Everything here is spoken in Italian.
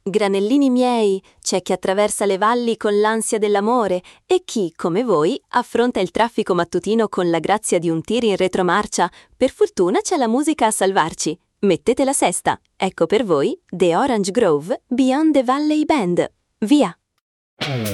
Granellini miei, c'è chi attraversa le valli con l'ansia dell'amore e chi, come voi, affronta il traffico mattutino con la grazia di un tir in retromarcia. Per fortuna c'è la musica a salvarci. Mettete la sesta. Ecco per voi The Orange Grove Beyond the Valley Band. Via!